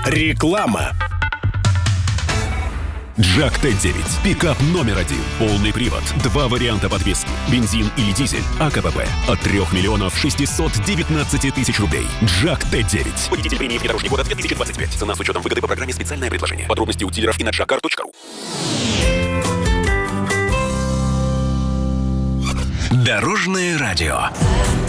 Реклама. Джак Т9. Пикап номер один. Полный привод. 2 варианта подвески. Бензин или дизель. АКПП. От 3 миллионов 619 тысяч рублей. Джак Т9. Победитель премии «Внедорожник года» 2025. Цена с учетом выгоды по программе «Специальное предложение». Подробности у дилеров и на jackcar.ru. Дорожное радио.